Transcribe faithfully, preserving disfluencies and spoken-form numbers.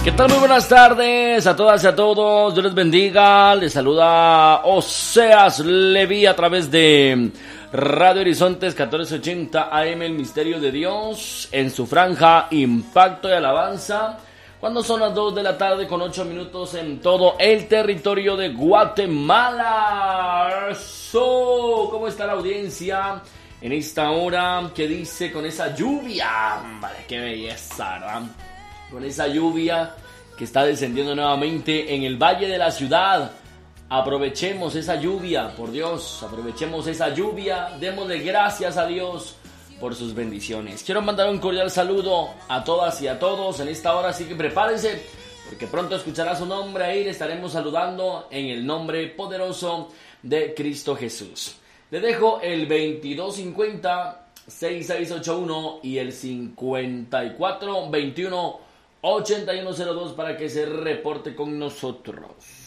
¿Qué tal? Muy buenas tardes a todas y a todos. Dios les bendiga. Les saluda Oseas Leví a través de Radio Horizontes catorce ochenta A M, el misterio de Dios, en su franja Impacto y Alabanza, cuando son las dos de la tarde con ocho minutos en todo el territorio de Guatemala. So, ¿cómo está la audiencia en esta hora? ¿Qué dice con esa lluvia? Vale, qué belleza, ¿verdad? Con esa lluvia que está descendiendo nuevamente en el valle de la ciudad. Aprovechemos esa lluvia, por Dios, aprovechemos esa lluvia, démosle gracias a Dios por sus bendiciones. Quiero mandar un cordial saludo a todas y a todos en esta hora, así que prepárense, porque pronto escuchará su nombre ahí, le estaremos saludando en el nombre poderoso de Cristo Jesús. Le dejo el veintidós cincuenta, sesenta y seis ochenta y uno y el cincuenta y cuatro veintiuno ochenta y uno cero dos para que se reporte con nosotros.